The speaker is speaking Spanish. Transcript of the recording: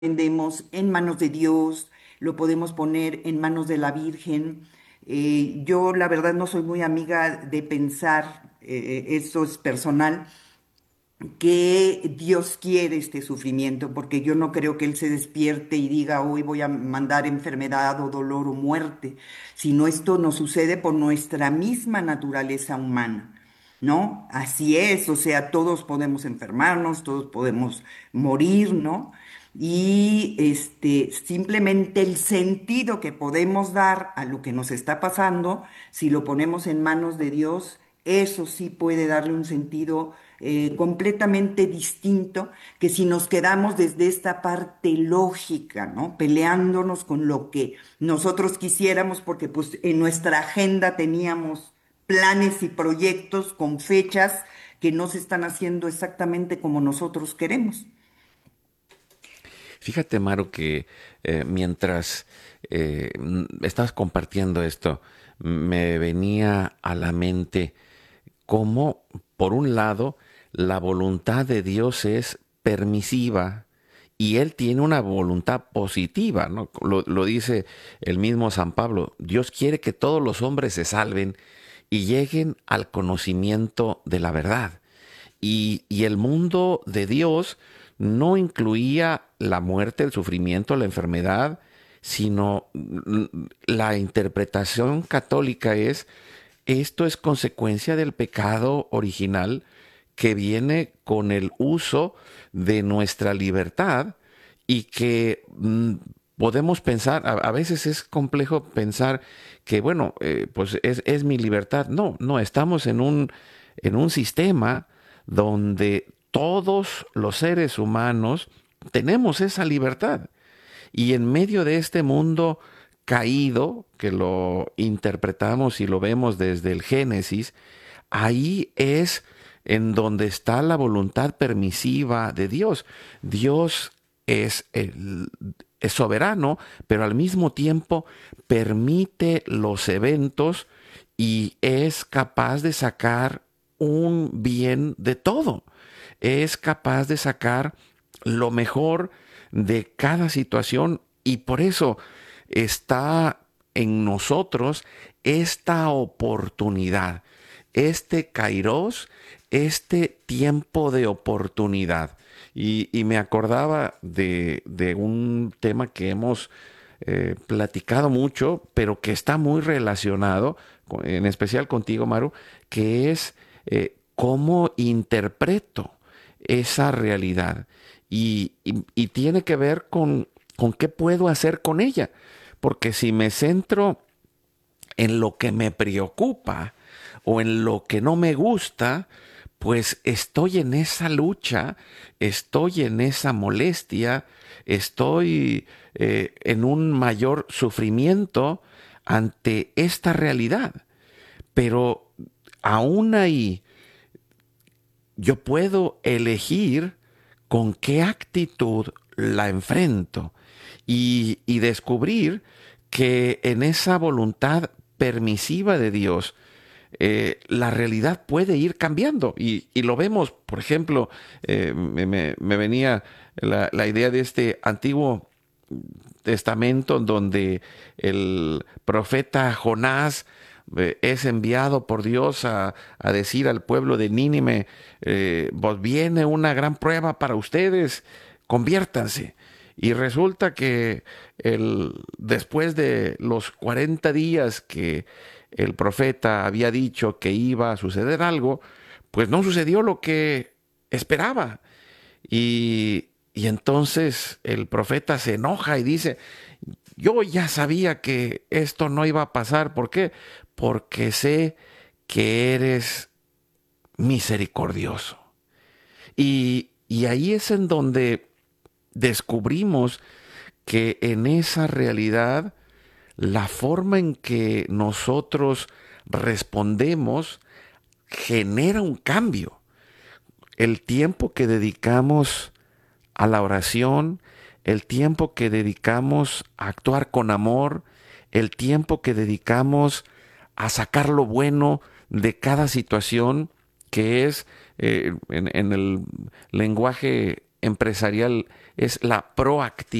encomendemos en manos de Dios, lo podemos poner en manos de la Virgen. Yo la verdad no soy muy amiga de pensar, eso es personal, que Dios quiere este sufrimiento, porque yo no creo que Él se despierte y diga, hoy voy a mandar enfermedad o dolor o muerte, sino esto nos sucede por nuestra misma naturaleza humana. ¿No? Así es, o sea, todos podemos enfermarnos, todos podemos morir, ¿no? Y simplemente el sentido que podemos dar a lo que nos está pasando, si lo ponemos en manos de Dios, eso sí puede darle un sentido completamente distinto que si nos quedamos desde esta parte lógica, ¿no? Peleándonos con lo que nosotros quisiéramos, porque pues en nuestra agenda teníamos planes y proyectos con fechas que no se están haciendo exactamente como nosotros queremos. Fíjate, Maru, que mientras estabas compartiendo esto, me venía a la mente cómo, por un lado, la voluntad de Dios es permisiva y Él tiene una voluntad positiva, ¿no? Lo dice el mismo San Pablo. Dios quiere que todos los hombres se salven y lleguen al conocimiento de la verdad. Y el mundo de Dios no incluía la muerte, el sufrimiento, la enfermedad, sino la interpretación católica es, esto es consecuencia del pecado original que viene con el uso de nuestra libertad y que podemos pensar, a veces es complejo pensar que, bueno, pues es mi libertad. No, no, estamos en un sistema donde todos los seres humanos tenemos esa libertad. Y en medio de este mundo caído, que lo interpretamos y lo vemos desde el Génesis, ahí es en donde está la voluntad permisiva de Dios. Dios es soberano, pero al mismo tiempo permite los eventos y es capaz de sacar un bien de todo. Es capaz de sacar lo mejor de cada situación y por eso está en nosotros esta oportunidad, este kairos, este tiempo de oportunidad. Y me acordaba de un tema que hemos platicado mucho, pero que está muy relacionado, en especial contigo, Maru, que es cómo interpreto esa realidad. Y tiene que ver con qué puedo hacer con ella. Porque si me centro en lo que me preocupa o en lo que no me gusta, pues estoy en esa lucha, estoy en esa molestia, estoy en un mayor sufrimiento ante esta realidad. Pero aún ahí yo puedo elegir con qué actitud la enfrento y descubrir que en esa voluntad permisiva de Dios, la realidad puede ir cambiando y lo vemos, por ejemplo, me venía la idea de este antiguo testamento donde el profeta Jonás es enviado por Dios a decir al pueblo de Nínive, vos viene una gran prueba para ustedes, conviértanse. Y resulta que después de los 40 días que el profeta había dicho que iba a suceder algo, pues no sucedió lo que esperaba. Y entonces el profeta se enoja y dice, yo ya sabía que esto no iba a pasar. ¿Por qué? Porque sé que eres misericordioso. Y ahí es en donde descubrimos que en esa realidad la forma en que nosotros respondemos genera un cambio. El tiempo que dedicamos a la oración, el tiempo que dedicamos a actuar con amor, el tiempo que dedicamos a sacar lo bueno de cada situación, que es en el lenguaje empresarial es la proactividad